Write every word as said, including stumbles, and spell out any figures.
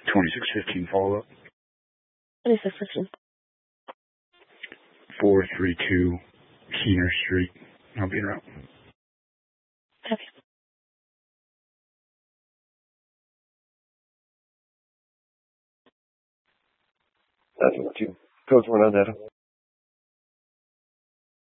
twenty-six fifteen follow-up. twenty-six fifteen. four three two Keener Street. I'll be en route. Copy. That's what you. Code four nine data.